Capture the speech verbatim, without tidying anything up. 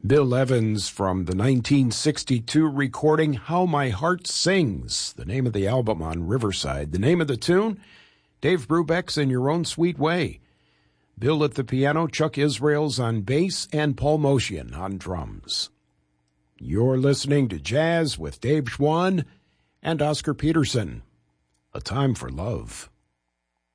Bill Evans from the nineteen sixty-two recording How My Heart Sings, the name of the album on Riverside. The name of the tune, Dave Brubeck's In Your Own Sweet Way. Bill at the piano, Chuck Israels on bass, and Paul Motian on drums. You're listening to Jazz with Dave Schwann and Oscar Peterson. A Time for Love.